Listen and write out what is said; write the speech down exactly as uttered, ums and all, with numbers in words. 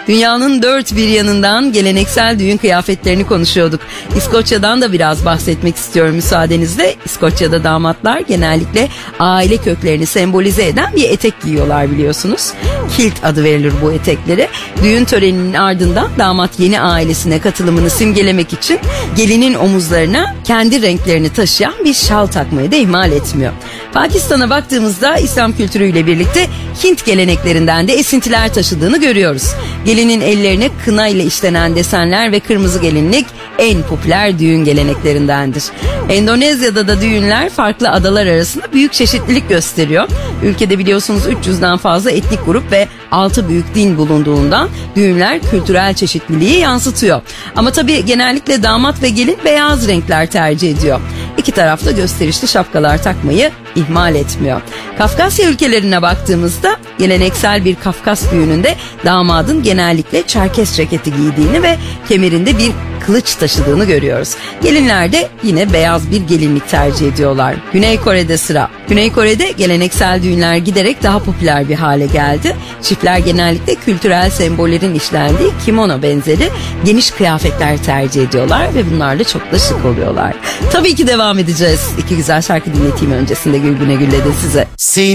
Dünyanın dört bir yanından geleneksel düğün kıyafetlerini konuşuyorduk. İskoçya'dan da biraz bahsetmek istiyorum müsaadenizle. İskoçya'da damatlar genellikle aile köklerini sembolize eden bir etek giyiyorlar biliyorsunuz. Kilt adı verilir bu eteklere. Düğün töreninin ardından damat yeni ailesine katılımını simgelemek için gelinin omuzlarına kendi renklerini taşıyan bir şal takmayı da ihmal etmiyor. Pakistan'a baktığımızda İslam kültürüyle birlikte Hint geleneklerinden de esintiler taşıdığını görüyoruz. Gelinin ellerine kına ile işlenen desenler ve kırmızı gelinlik en popüler düğün geleneklerindendir. Endonezya'da da düğünler farklı adalar arasında büyük çeşitlilik gösteriyor. Ülkede biliyorsunuz üç yüzden fazla etnik grup ve altı büyük din bulunduğundan düğünler kültürel çeşitliliği yansıtıyor. Ama tabii genellikle damat ve gelin beyaz renkler tercih ediyor. İki tarafta gösterişli şapkalar takmayı ihmal etmiyor. Kafkasya ülkelerine baktığımızda geleneksel bir Kafkas düğününde damadın genellikle çerkes ceketi giydiğini ve kemerinde bir kılıç taşıdığını görüyoruz. Gelinler de yine beyaz bir gelinlik tercih ediyorlar. Güney Kore'de sıra. Güney Kore'de geleneksel düğünler giderek daha popüler bir hale geldi. Çiftler genellikle kültürel sembollerin işlendiği kimono benzeri geniş kıyafetler tercih ediyorlar ve bunlarla çok da şık oluyorlar. Tabii ki devam edeceğiz. İki güzel şarkı dinleteyim öncesinde Gülbine Gülledin size.